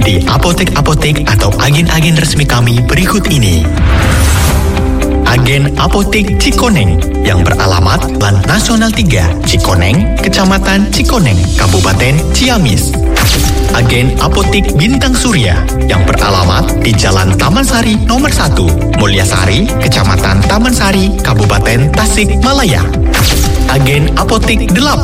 di apotek-apotek atau agen-agen resmi kami berikut ini. Agen Apotek Cikoneng yang beralamat Jalan Nasional 3, Cikoneng, Kecamatan Cikoneng, Kabupaten Ciamis. Agen Apotek Bintang Surya yang beralamat di Jalan Taman Sari nomor 1, Mulyasari, Kecamatan Taman Sari, Kabupaten Tasikmalaya. Agen Apotek 8